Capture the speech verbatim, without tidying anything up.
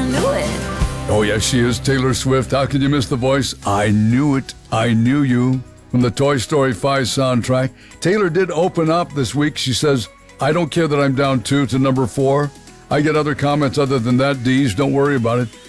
I knew it. Oh, yes, she is Taylor Swift. How could you miss the voice? I knew it. I knew you. From the Toy Story five soundtrack. Taylor did open up this week. She says, I don't care that I'm down two to number four. I get other comments other than that, Deez. Don't worry about it.